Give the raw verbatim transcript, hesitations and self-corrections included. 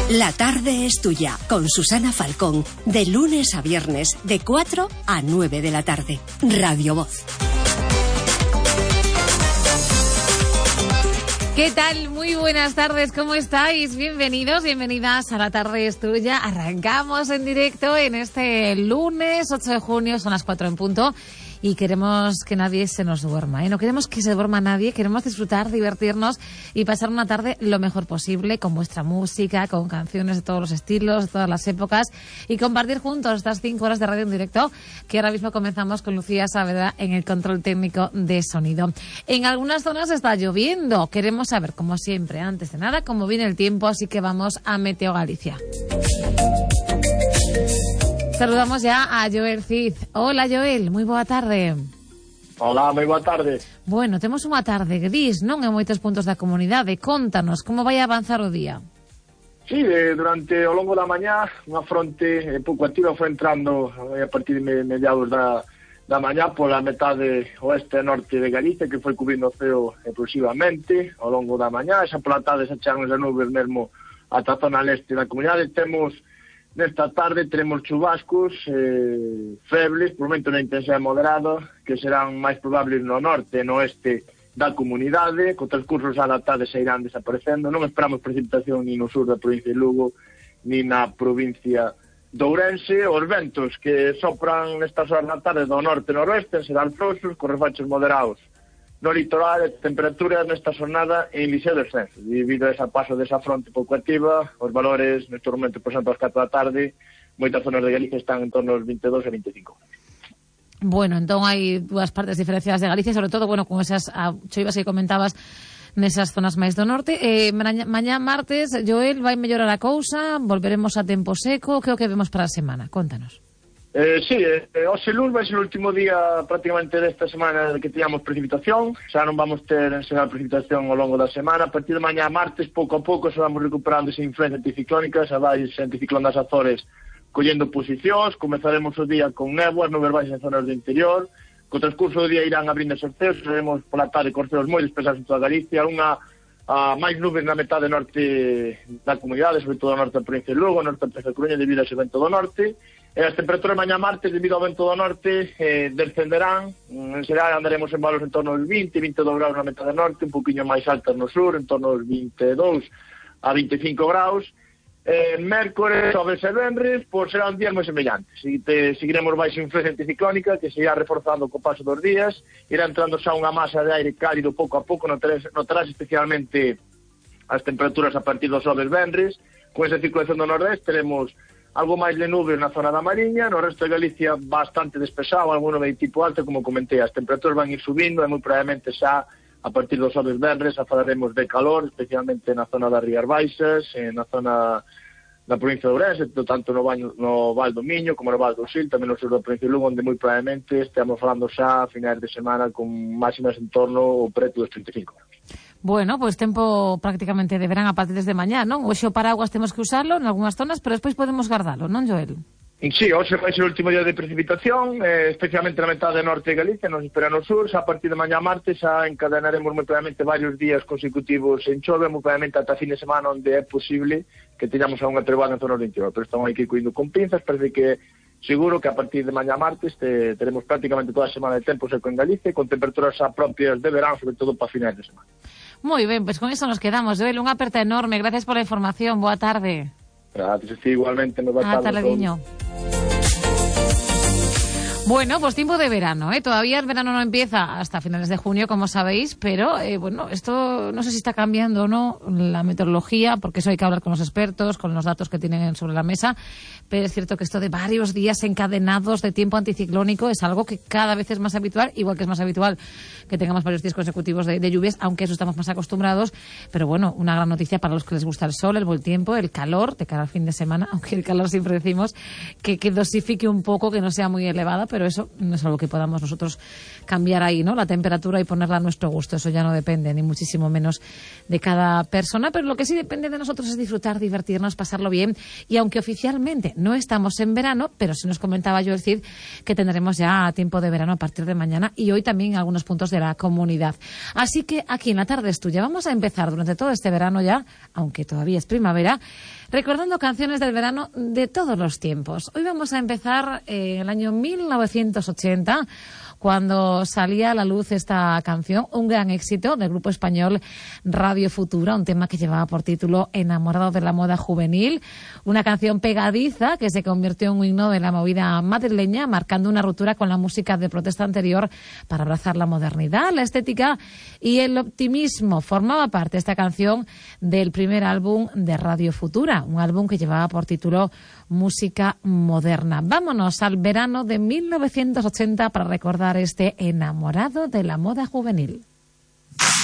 La tarde es tuya, con Susana Falcón, de lunes a viernes, de cuatro a nueve de la tarde. Radio Voz. ¿Qué tal? Muy buenas tardes, ¿cómo estáis? Bienvenidos, bienvenidas a La tarde es tuya. Arrancamos en directo en este lunes ocho de junio, son las cuatro en punto. Y queremos que nadie se nos duerma, ¿eh? No queremos que se duerma nadie, queremos disfrutar, divertirnos y pasar una tarde lo mejor posible con vuestra música, con canciones de todos los estilos, de todas las épocas y compartir juntos estas cinco horas de radio en directo que ahora mismo comenzamos con Lucía Saavedra en el control técnico de sonido. En algunas zonas está lloviendo, queremos saber, como siempre, antes de nada, cómo viene el tiempo, así que vamos a Meteo Galicia. Saludamos ya a Joel Cid. Hola, Joel, moi boa tarde. Hola, moi boa tarde. Bueno, temos unha tarde gris, non, en moitos puntos da comunidade. Contanos, como vai avanzar o día? Sí, de, durante o longo da mañá, unha fronte eh, pouco activa foi entrando eh, a partir de mediados da, da mañá pola metade oeste e norte de Galicia, que foi cubrindo o ceo exclusivamente ao longo da mañá. Esa pola tarde se chegan as nubes mesmo ata a zona leste da comunidade. Temos nesta tarde teremos chubascos eh, febles, por momento na intensidade moderada, que serán máis probables no norte e no oeste da comunidade. Co transcurso xa da tarde se irán desaparecendo. Non esperamos precipitación ni no sur da provincia de Lugo ni na provincia de Ourense. Os ventos que sopran nestas horas da tarde do norte e noroeste serán frouxos, con refachos moderados no litoral, e temperaturas nesta jornada en lixeiro descenso. Debido a ese paso desa fronte pouco activa, os valores neste momento, por exemplo, ás catro da tarde, moitas zonas de Galicia están en torno aos vinte e dous e vinte e cinco. Bueno, entón hai dúas partes diferenciadas de Galicia, sobre todo, bueno, con esas choivas que comentabas nesas zonas máis do norte. Eh, mañá, mañá martes, Joel, vai mellorar a cousa, volveremos a tempo seco, que é o que vemos para a semana? Contanos. Eh, sí, eh, hoxe luns vai ser o último día prácticamente desta semana que teñamos precipitación. Xa non vamos ter enseñar precipitación ao longo da semana. A partir de mañá martes, pouco a pouco, xa vamos recuperando esa influencia anticiclónica, xa vai ese anticiclón das Azores collendo posicións. Comezaremos o día con néboas, nubes baixas en zonas do interior. Co transcurso do día irán abrindo os ceos, seremos pola tarde con ceos moi despesados en toda Galicia, unha a máis nubes na metade norte da comunidade, sobre todo no norte da provincia de Lugo, no norte da provincia de Coruña, debido a ese vento do norte. E as temperaturas mañá martes, debido ao vento do norte, eh, descenderán. En xeral andaremos en valores en torno aos vinte, vinte e dous graus na metade norte, un poquinho máis altas no sur, en torno aos vinte e dous a vinte e cinco graus. Eh, mércores, xoves e venres, pois serán días moi semellantes. E te, seguiremos baixo influencia anticiclónica, que se irá reforzando co paso dos días. Irá entrando xa unha masa de aire cálido pouco a pouco, notarás, notarás especialmente as temperaturas a partir dos xoves venres. Con esa circulación do nordeste teremos algo máis de nubes na zona da Mariña, no resto de Galicia bastante despexado, alguno de tipo alto, como comentei, as temperaturas van ir subindo e moi probablemente xa a partir dos xoves venres falaremos de calor, especialmente na zona das Rías Baixas, na zona da provincia de Ourense, tanto no, baño, no Val do Miño como no Val do Sil, tamén no sur da provincia de Lugo, onde moi probablemente estamos falando xa a finais de semana con máximas en torno ao preto dos trinta e cinco graus. Bueno, pois pues tempo prácticamente de verán a partir de mañá, non? Hoxe o paraguas temos que usarlo en algunhas zonas, pero despois podemos guardalo, non, Joel? Sí, hoxe vai ser o último día de precipitación, eh, especialmente na metade norte de Galicia, nos espera no sur. Xa a partir de mañá martes xa encadenaremos moi probablemente varios días consecutivos en chove, moi probablemente ata fin de semana, onde é posible que teñamos a unha treboada en zona do interior, pero estamos aí que cuindo con pinzas. Parece que seguro que a partir de mañá martes te, teremos prácticamente toda a semana de tempo seco en Galicia, con temperaturas xa propias de verán, sobre todo para finais de semana. Moi ben, pois pues con iso nos quedamos, Joel, unha aperta enorme, gracias pola información, boa tarde. Gracias, sí, igualmente, me va a Ata tardiño. Bueno, pues tiempo de verano, ¿eh? Todavía el verano no empieza hasta finales de junio, como sabéis, pero eh, bueno, esto no sé si está cambiando o no la meteorología, porque eso hay que hablar con los expertos, con los datos que tienen sobre la mesa, pero es cierto que esto de varios días encadenados de tiempo anticiclónico es algo que cada vez es más habitual, igual que es más habitual que tengamos varios días consecutivos de, de lluvias, aunque eso estamos más acostumbrados, pero bueno, una gran noticia para los que les gusta el sol, el buen tiempo, el calor de cara al fin de semana, aunque el calor siempre decimos que, que dosifique un poco, que no sea muy elevada, pero eso no es algo que podamos nosotros cambiar ahí, ¿no? La temperatura y ponerla a nuestro gusto, eso ya no depende, ni muchísimo menos de cada persona, pero lo que sí depende de nosotros es disfrutar, divertirnos, pasarlo bien, y aunque oficialmente no estamos en verano, pero sí nos comentaba Joel Cid que tendremos ya tiempo de verano a partir de mañana y hoy también en algunos puntos de la comunidad. Así que aquí en La tarde es tuya vamos a empezar durante todo este verano ya, aunque todavía es primavera, recordando canciones del verano de todos los tiempos. Hoy vamos a empezar en el año mil novecientos ochenta, cuando salía a la luz esta canción, un gran éxito del grupo español Radio Futura, un tema que llevaba por título Enamorado de la moda juvenil, una canción pegadiza que se convirtió en un himno de la movida madrileña, marcando una ruptura con la música de protesta anterior para abrazar la modernidad, la estética y el optimismo. Formaba parte esta canción del primer álbum de Radio Futura, un álbum que llevaba por título Música Moderna. Vámonos al verano de mil novecientos ochenta para recordar este Enamorado de la moda juvenil.